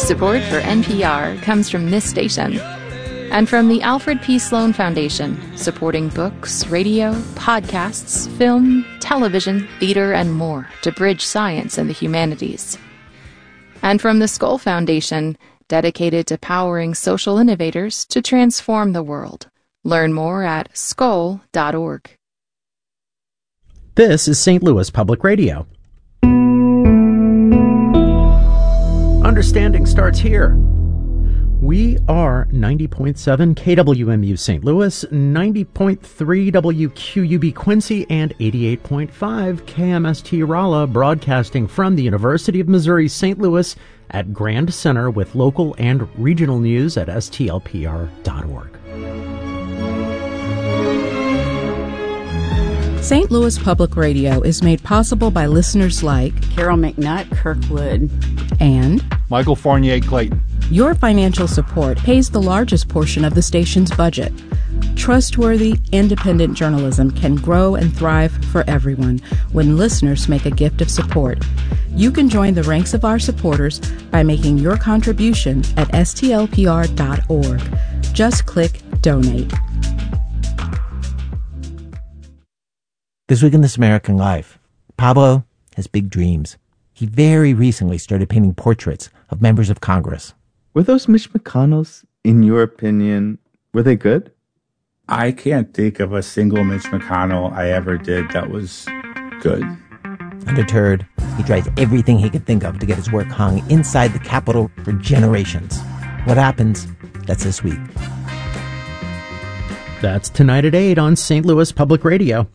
Support for NPR comes from this station and from the Alfred P. Sloan Foundation, supporting books, radio, podcasts, film, television, theater, and more to bridge science and the humanities. And from the Skoll Foundation, dedicated to powering social innovators to transform the world. Learn more at skoll.org. This is St. Louis Public Radio. Understanding starts here. We are 90.7 KWMU St. Louis, 90.3 WQUB Quincy, and 88.5 KMST Rolla, broadcasting from the University of Missouri St. Louis at Grand Center with local and regional news at stlpr.org. St. Louis Public Radio is made possible by listeners like Carol McNutt, Kirkwood, and Michael Fournier Clayton. Your financial support pays the largest portion of the station's budget. Trustworthy, independent journalism can grow and thrive for everyone when listeners make a gift of support. You can join the ranks of our supporters by making your contribution at stlpr.org. Just click Donate. This week in This American Life, Pablo has big dreams. He very recently started painting portraits of members of Congress. Were those Mitch McConnells, in your opinion, were they good? I can't think of a single Mitch McConnell I ever did that was good. Undeterred, he tries everything he could think of to get his work hung inside the Capitol for generations. What happens? That's this week. That's tonight at 8 on St. Louis Public Radio.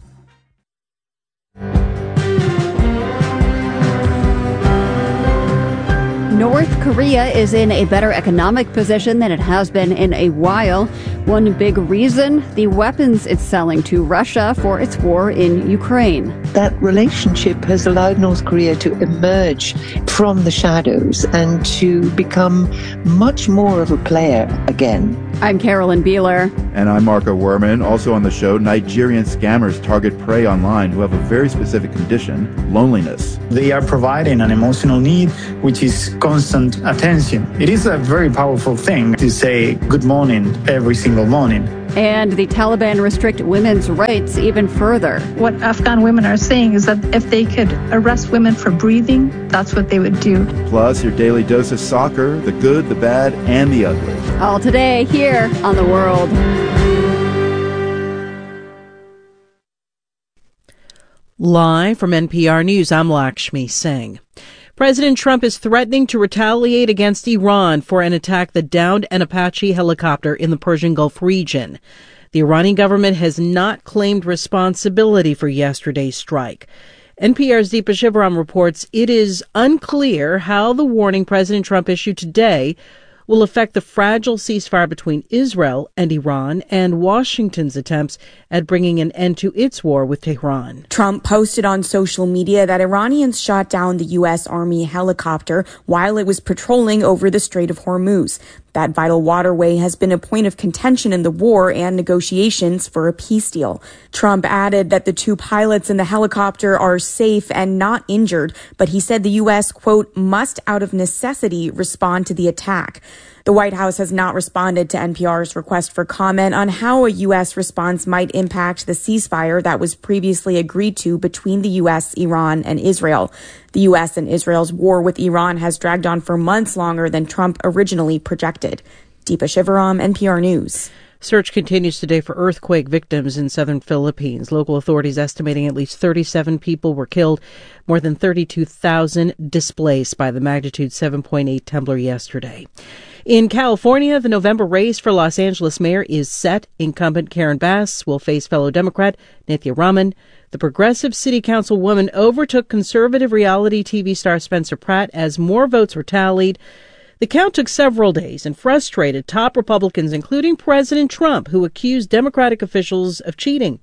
North Korea is in a better economic position than it has been in a while. One big reason, the weapons it's selling to Russia for its war in Ukraine. That relationship has allowed North Korea to emerge from the shadows and to become much more of a player again. I'm Carolyn Beeler. And I'm Marco Werman. Also on the show, Nigerian scammers target prey online who have a very specific condition, loneliness. They are providing an emotional need, which is constant attention. It is a very powerful thing to say good morning every single morning. And the Taliban restrict women's rights even further. What Afghan women are saying is that if they could arrest women for breathing, that's what they would do. Plus, your daily dose of soccer, the good, the bad, and the ugly. All today here on The World. Live from NPR News, I'm Lakshmi Singh. President Trump is threatening to retaliate against Iran for an attack that downed an Apache helicopter in the Persian Gulf region. The Iranian government has not claimed responsibility for yesterday's strike. NPR's Deepa Shivaram reports it is unclear how the warning President Trump issued today will affect the fragile ceasefire between Israel and Iran and Washington's attempts at bringing an end to its war with Tehran. Trump posted on social media that Iranians shot down the U.S. Army helicopter while it was patrolling over the Strait of Hormuz. That vital waterway has been a point of contention in the war and negotiations for a peace deal. Trump added that the two pilots in the helicopter are safe and not injured, but he said the U.S., quote, must out of necessity respond to the attack. The White House has not responded to NPR's request for comment on how a U.S. response might impact the ceasefire that was previously agreed to between the U.S., Iran, and Israel. The U.S. and Israel's war with Iran has dragged on for months longer than Trump originally projected. Deepa Shivaram, NPR News. Search continues today for earthquake victims in southern Philippines. Local authorities estimating at least 37 people were killed, more than 32,000 displaced by the magnitude 7.8 tremor yesterday. In California, the November race for Los Angeles mayor is set. Incumbent Karen Bass will face fellow Democrat Nithya Raman. The progressive city councilwoman overtook conservative reality TV star Spencer Pratt as more votes were tallied. The count took several days and frustrated top Republicans, including President Trump, who accused Democratic officials of cheating.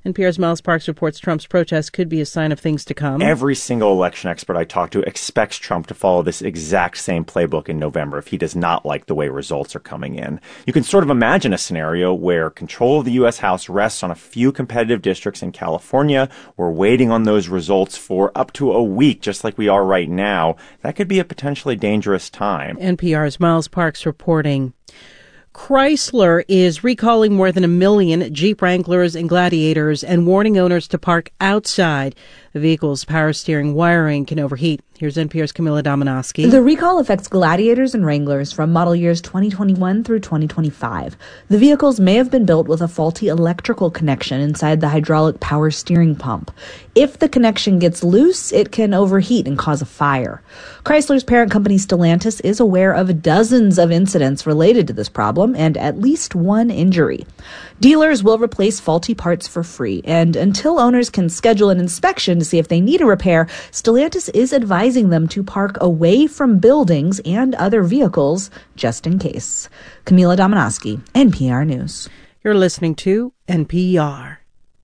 NPR's Miles Parks reports Trump's protest could be a sign of things to come. Every single election expert I talk to expects Trump to follow this exact same playbook in November if he does not like the way results are coming in. You can sort of imagine a scenario where control of the U.S. House rests on a few competitive districts in California. We're waiting on those results for up to a week, just like we are right now. That could be a potentially dangerous time. NPR's Miles Parks reporting. Chrysler is recalling more than 1 million Jeep Wranglers and Gladiators and warning owners to park outside. The vehicle's power steering wiring can overheat. Here's NPR's Camila Domonoske. The recall affects Gladiators and Wranglers from model years 2021 through 2025. The vehicles may have been built with a faulty electrical connection inside the hydraulic power steering pump. If the connection gets loose, it can overheat and cause a fire. Chrysler's parent company Stellantis is aware of dozens of incidents related to this problem and at least one injury. Dealers will replace faulty parts for free, and until owners can schedule an inspection to see if they need a repair, Stellantis is advising them to park away from buildings and other vehicles just in case. Camila Domonoske, NPR News. You're listening to NPR.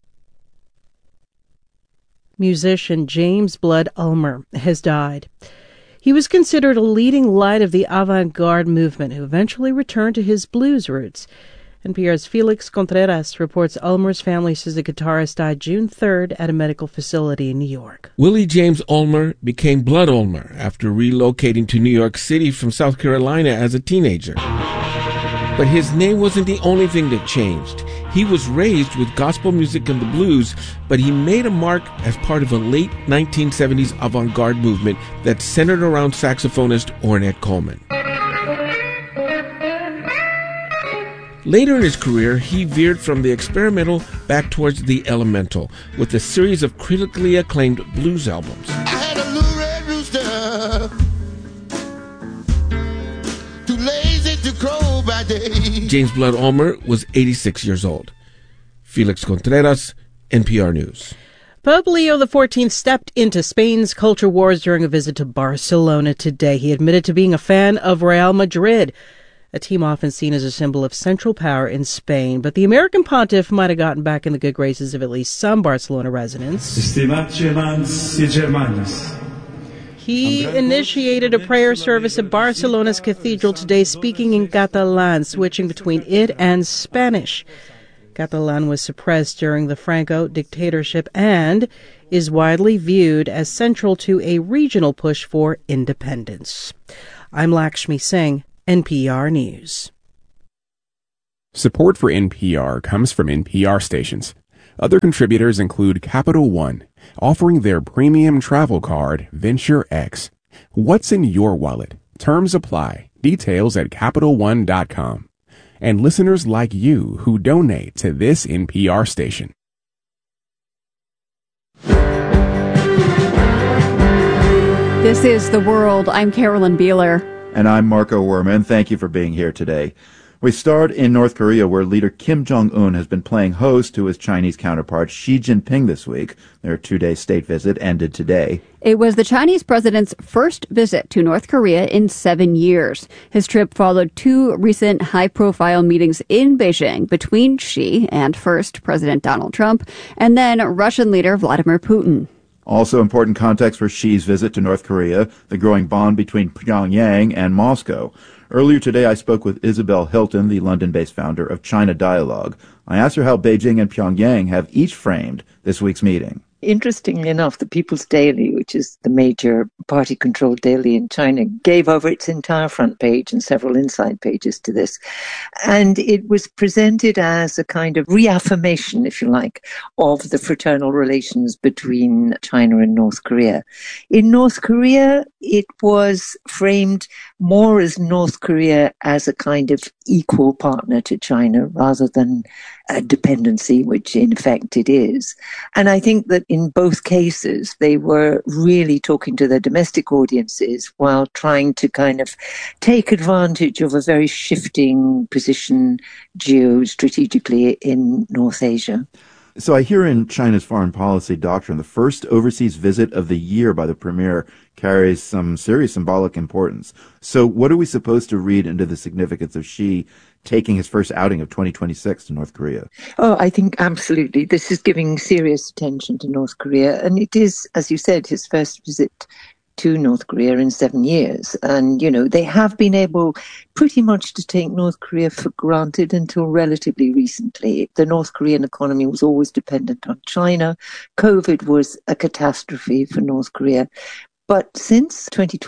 Musician James Blood Ulmer has died. He was considered a leading light of the avant-garde movement who eventually returned to his blues roots. NPR's Felix Contreras reports Ulmer's family says the guitarist died June 3rd at a medical facility in New York. Willie James Ulmer became Blood Ulmer after relocating to New York City from South Carolina as a teenager. But his name wasn't the only thing that changed. He was raised with gospel music and the blues, but he made a mark as part of a late 1970s avant-garde movement that centered around saxophonist Ornette Coleman. Later in his career, he veered from the experimental back towards the elemental with a series of critically acclaimed blues albums. I had a little red rooster, too lazy to crow by day. James Blood Ulmer was 86 years old. Felix Contreras, NPR News. Pope Leo XIV stepped into Spain's culture wars during a visit to Barcelona today. He admitted to being a fan of Real Madrid, a team often seen as a symbol of central power in Spain. But the American pontiff might have gotten back in the good graces of at least some Barcelona residents. He initiated a prayer service at Barcelona's cathedral today, speaking in Catalan, switching between it and Spanish. Catalan was suppressed during the Franco dictatorship and is widely viewed as central to a regional push for independence. I'm Lakshmi Singh, NPR News. Support for NPR comes from NPR stations. Other contributors include Capital One, offering their premium travel card, Venture X. What's in your wallet? Terms apply. Details at CapitalOne.com. And listeners like you who donate to this NPR station. This is The World. I'm Carolyn Beeler. And I'm Marco Werman. Thank you for being here today. We start in North Korea, where leader Kim Jong-un has been playing host to his Chinese counterpart Xi Jinping this week. Their two-day state visit ended today. It was the Chinese president's first visit to North Korea in 7 years. His trip followed two recent high-profile meetings in Beijing between Xi and first President Donald Trump and then Russian leader Vladimir Putin. Also important context for Xi's visit to North Korea, the growing bond between Pyongyang and Moscow. Earlier today, I spoke with Isabel Hilton, the London-based founder of China Dialogue. I asked her how Beijing and Pyongyang have each framed this week's meeting. Interestingly enough, the People's Daily, which is the major party-controlled daily in China, gave over its entire front page and several inside pages to this. And it was presented as a kind of reaffirmation, if you like, of the fraternal relations between China and North Korea. In North Korea, it was framed more as North Korea as a kind of equal partner to China rather than a dependency, which in effect it is. And I think that in both cases, they were really talking to their domestic audiences while trying to kind of take advantage of a very shifting position geostrategically in North Asia. So I hear in China's foreign policy doctrine, the first overseas visit of the year by the premier carries some serious symbolic importance. So what are we supposed to read into the significance of Xi taking his first outing of 2026 to North Korea? Oh, I think absolutely. This is giving serious attention to North Korea. And it is, as you said, his first visit to North Korea in 7 years. And, they have been able pretty much to take North Korea for granted until relatively recently. The North Korean economy was always dependent on China. COVID was a catastrophe for North Korea. But since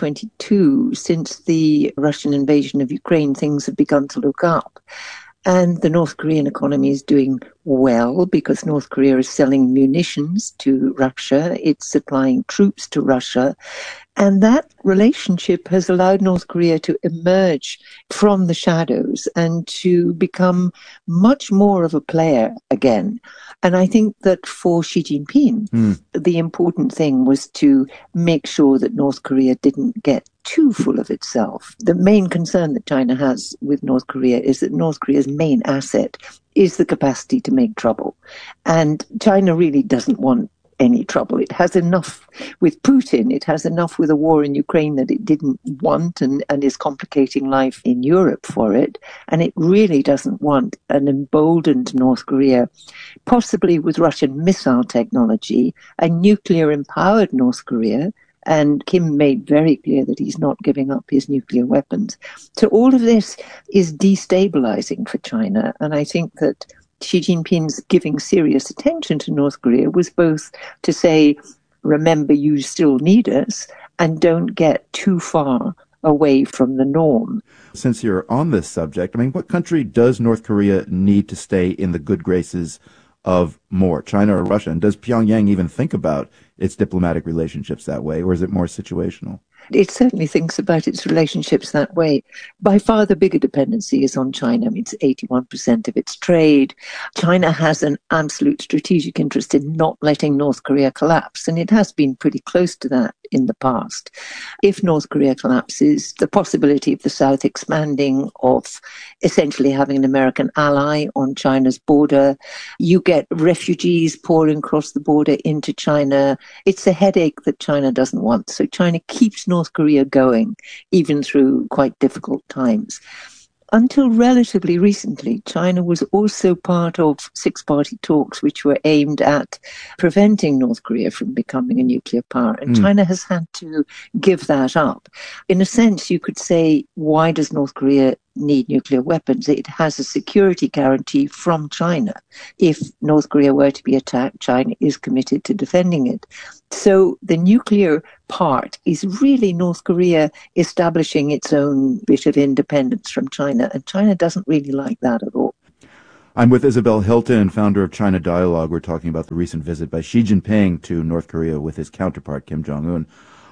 2022, since the Russian invasion of Ukraine, things have begun to look up. And the North Korean economy is doing well because North Korea is selling munitions to Russia. It's supplying troops to Russia. And that relationship has allowed North Korea to emerge from the shadows and to become much more of a player again. And I think that for Xi Jinping, the important thing was to make sure that North Korea didn't get too full of itself. The main concern that China has with North Korea is that North Korea's main asset is the capacity to make trouble. And China really doesn't want any trouble. It has enough with Putin. It has enough with a war in Ukraine that it didn't want and is complicating life in Europe for it. And it really doesn't want an emboldened North Korea, possibly with Russian missile technology, a nuclear-empowered North Korea. And Kim made very clear that he's not giving up his nuclear weapons. So all of this is destabilizing for China. And I think that Xi Jinping's giving serious attention to North Korea was both to say, remember, you still need us, and don't get too far away from the norm. Since you're on this subject, what country does North Korea need to stay in the good graces of more, China or Russia? And does Pyongyang even think about its diplomatic relationships that way, or is it more situational? It certainly thinks about its relationships that way. By far, the bigger dependency is on China. It's 81% of its trade. China has an absolute strategic interest in not letting North Korea collapse, and it has been pretty close to that in the past. If North Korea collapses, the possibility of the South expanding, of essentially having an American ally on China's border, you get refugees pouring across the border into China. It's a headache that China doesn't want. So China keeps North Korea going, even through quite difficult times. Until relatively recently, China was also part of six-party talks which were aimed at preventing North Korea from becoming a nuclear power. And China has had to give that up. In a sense, you could say, why does North Korea need nuclear weapons? It has a security guarantee from China. If North Korea were to be attacked, China is committed to defending it. So the nuclear part is really North Korea establishing its own bit of independence from China, and China doesn't really like that at all. I'm with Isabel Hilton, founder of China Dialogue. We're talking about the recent visit by Xi Jinping to North Korea with his counterpart, Kim Jong-un.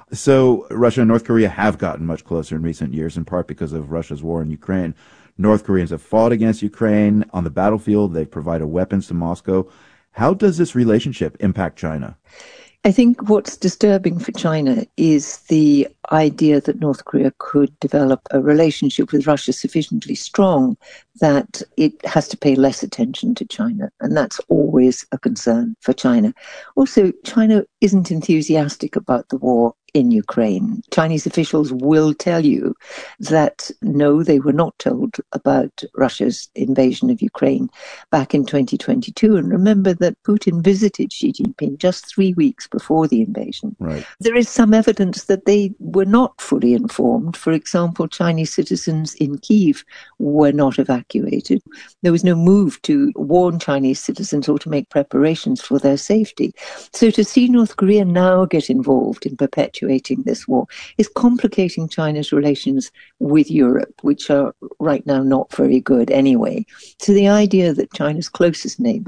So Russia and North Korea have gotten much closer in recent years, in part because of Russia's war in Ukraine. North Koreans have fought against Ukraine. On the battlefield, they've provided weapons to Moscow. How does this relationship impact China? I think what's disturbing for China is the idea that North Korea could develop a relationship with Russia sufficiently strong that it has to pay less attention to China. And that's always a concern for China. Also, China isn't enthusiastic about the war in Ukraine. Chinese officials will tell you that no, they were not told about Russia's invasion of Ukraine back in 2022. And remember that Putin visited Xi Jinping just 3 weeks before the invasion. Right. There is some evidence that they were not fully informed. For example, Chinese citizens in Kyiv were not evacuated. There was no move to warn Chinese citizens or to make preparations for their safety. So to see North Korea now get involved in perpetuating this war is complicating China's relations with Europe, which are right now not very good anyway. So the idea that China's closest neighbor,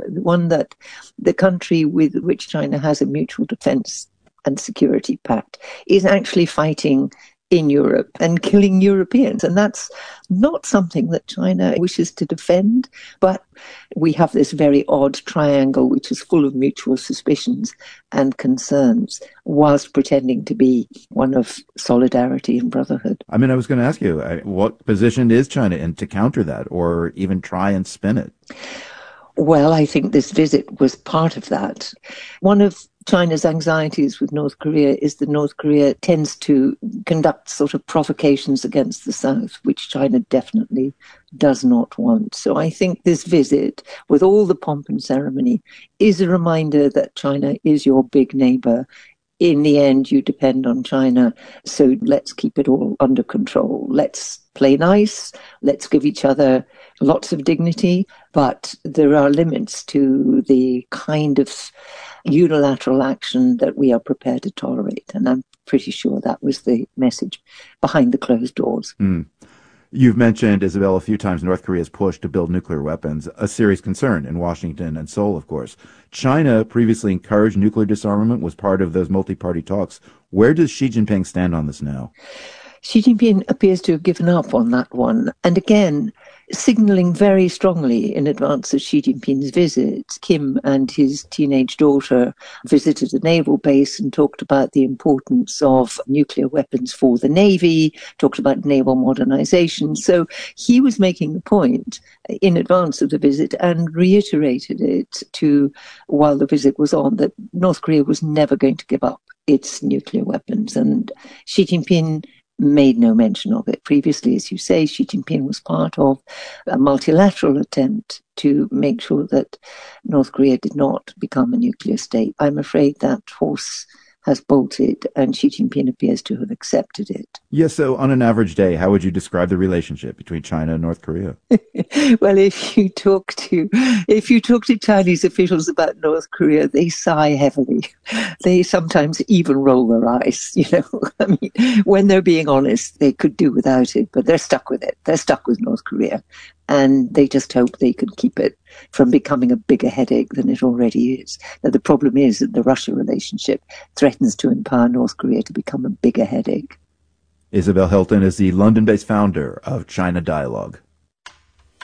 the country with which China has a mutual defense and security pact, is actually fighting in Europe and killing Europeans. And that's not something that China wishes to defend. But we have this very odd triangle which is full of mutual suspicions and concerns whilst pretending to be one of solidarity and brotherhood. I was going to ask you, what position is China in to counter that or even try and spin it? Well, I think this visit was part of that. One of China's anxieties with North Korea is that North Korea tends to conduct sort of provocations against the South, which China definitely does not want. So I think this visit, with all the pomp and ceremony, is a reminder that China is your big neighbor. In the end, you depend on China. So let's keep it all under control. Let's play nice. Let's give each other lots of dignity. But there are limits to the kind of unilateral action that we are prepared to tolerate. And I'm pretty sure that was the message behind the closed doors. You've mentioned, Isabel, a few times North Korea's push to build nuclear weapons, a serious concern in Washington and Seoul, of course. China previously encouraged nuclear disarmament, was part of those multi-party talks. Where does Xi Jinping stand on this now? Xi Jinping appears to have given up on that one. And again, signaling very strongly in advance of Xi Jinping's visit, Kim and his teenage daughter visited a naval base and talked about the importance of nuclear weapons for the Navy, talked about naval modernization. So he was making the point in advance of the visit and reiterated it while the visit was on, that North Korea was never going to give up its nuclear weapons. And Xi Jinping made no mention of it. Previously, as you say, Xi Jinping was part of a multilateral attempt to make sure that North Korea did not become a nuclear state. I'm afraid that horse has bolted, and Xi Jinping appears to have accepted it. Yes, so on an average day, how would you describe the relationship between China and North Korea? Well, if you talk to Chinese officials about North Korea, they sigh heavily. They sometimes even roll their eyes, I mean, when they're being honest, they could do without it, but they're stuck with it. They're stuck with North Korea. And they just hope they can keep it from becoming a bigger headache than it already is. Now, the problem is that the Russia relationship threatens to empower North Korea to become a bigger headache. Isabel Hilton is the London-based founder of China Dialogue.